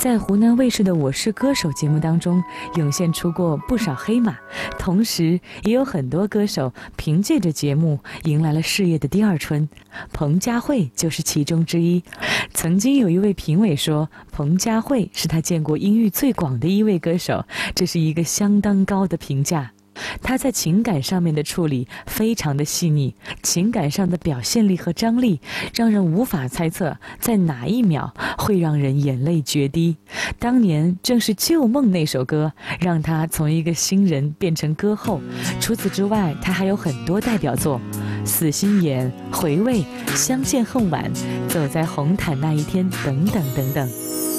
在湖南卫视的《我是歌手》节目当中，涌现出过不少黑马，同时也有很多歌手凭借着节目迎来了事业的第二春。彭佳慧就是其中之一。曾经有一位评委说，彭佳慧是他见过音域最广的一位歌手，这是一个相当高的评价。他在情感上面的处理非常的细腻，情感上的表现力和张力让人无法猜测在哪一秒会让人眼泪决堤。当年正是《旧梦》那首歌让他从一个新人变成歌后，除此之外他还有很多代表作，死心眼、回味、相见恨晚、走在红毯那一天等等等等。